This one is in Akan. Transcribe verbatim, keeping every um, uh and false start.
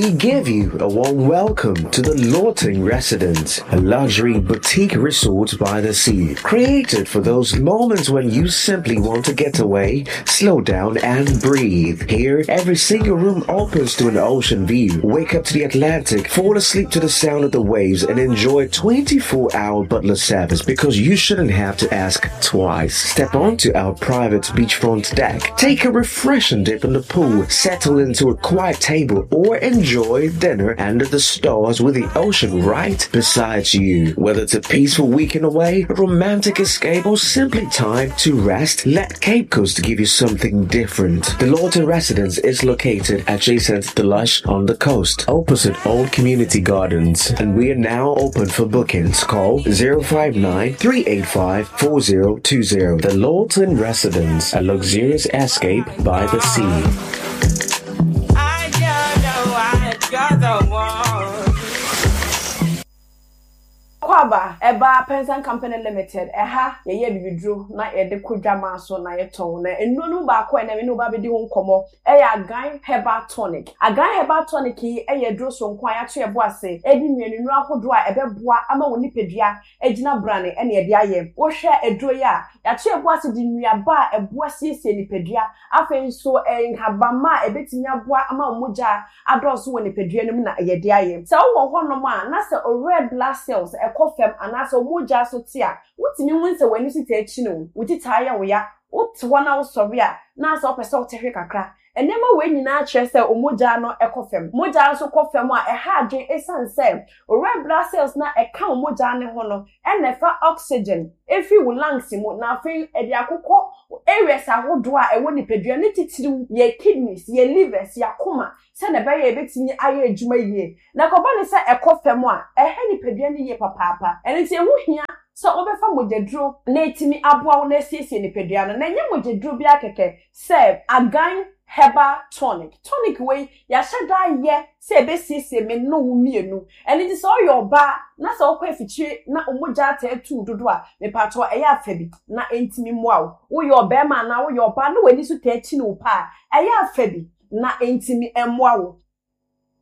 we give you a warm welcome to the Lawton Residence, a luxury boutique resort by the sea, created for those moments when you simply want to get away, slow down and breathe. Here, every single room opens to an ocean view. Wake up to the Atlantic, fall asleep to the sound of the waves, and enjoy twenty-four hour butler service because you shouldn't have to ask twice. Step onto our private beachfront deck, take a refreshing dip in the pool, settle into a quiet table, or enjoy dinner under the stars with the ocean right beside you. Whether it's a peaceful weekend away, a romantic escape, or simply time to rest, let Cape Coast give you something different. The Lawton Residence is located adjacent to the Lush on the coast, opposite Old Community Gardens, and we are now open for bookings. Call zero five nine, three eight five, four zero two zero. The Lawton Residence, a luxurious escape by the sea. Kwaba eba Pension Company Limited eha ye ye bibidro na ye de kodwama so na ye ton na enu no ba ko na me no ba be di ho nkomo e ya Agan Herbal Tonic. Agan Herbal Tonic yi e ye dro so nkwan ya to ye bo ase edi nwenu ahodo a ebeboa ama woni pedua egina brane e na ye de aye wo hwe edro ya ya to ye bo ase di nuaba eboa siesie ni pedua afen so enhabama ebetimi aboa ama omoja adoso woni pedua no na ye de aye se wo ho no ma na se o red blood cells ekofem anase omoja so tia wutimi hunse wani sita echi no wutita ya wo ya wotwa na wo sori a na asa opese otehwe kakra enema we nyina a kire se omoja no ekofem moja so kofem a eha adwen esanse red blood cells na eka omoja ne ho no enefa oxygen efi wo lungs mu na afi edi akokọ areas ahodo a ewo nipadua ne titiri ye kidneys ye livers ya koma se na be ye betimi aye adwuma yie na koba ne se ekofem a ehe nipadua ne ye papapa ene ti ehu hia so obefa mojedro na etimi aboa na siesie nipadua no na nye mojedro bia keke se Agan Herbal Tonic. Tonic way ya shada ye se be siesie me no mienu ene ti so your ba na so okwa fichi na omoja ta etu dodo a me pato eya afabi na entimi moa wo your be ma na wo your ba na wani so ta echi no pa eya afabi na entimi emmoa wo